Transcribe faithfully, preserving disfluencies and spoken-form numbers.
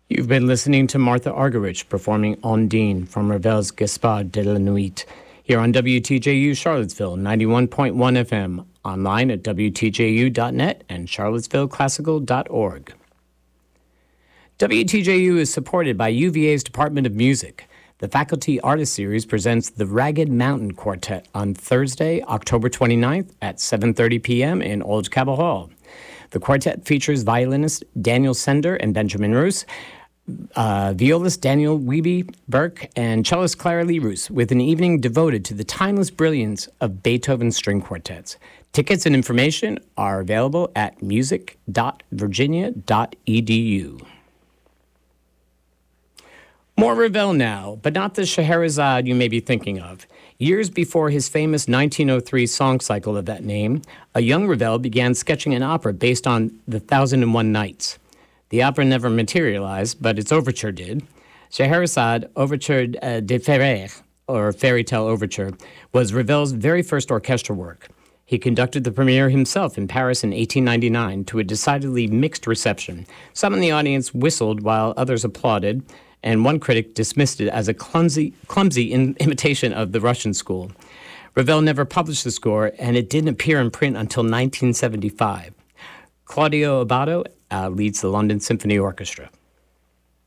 You've been listening to Martha Argerich performing Ondine from Ravel's Gaspard de la Nuit here on W T J U Charlottesville, ninety-one point one F M, online at W T J U dot net and charlottesville classical dot org. W T J U is supported by U V A's Department of Music. The Faculty Artist Series presents the Ragged Mountain Quartet on Thursday, October twenty-ninth at seven thirty p.m. in Old Cabell Hall. The quartet features violinist Daniel Sender and Benjamin Roos, uh, violist Daniel Wiebe Burke, and cellist Clara Lee Roos, with an evening devoted to the timeless brilliance of Beethoven's string quartets. Tickets and information are available at music dot virginia dot e d u. More Ravel now, but not the Scheherazade you may be thinking of. Years before his famous nineteen oh three song cycle of that name, a young Ravel began sketching an opera based on The Thousand and One Nights. The opera never materialized, but its overture did. Scheherazade, Overture uh, de Ferrer, or Fairy Tale Overture, was Ravel's very first orchestral work. He conducted the premiere himself in Paris in eighteen ninety-nine to a decidedly mixed reception. Some in the audience whistled while others applauded, and one critic dismissed it as a clumsy, clumsy in imitation of the Russian school. Ravel never published the score, and it didn't appear in print until nineteen seventy-five. Claudio Abbado uh, leads the London Symphony Orchestra.